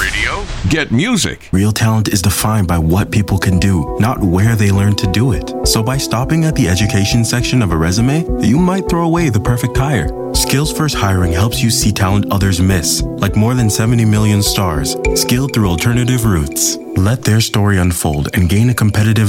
radio, get music. Real talent is defined by what people can do, not where they learn to do it. So by stopping at the education section of a resume, you might throw away the perfect hire. Skills First Hiring helps you see talent others miss, like more than 70 million stars, skilled through alternative routes. Let their story unfold and gain a competitive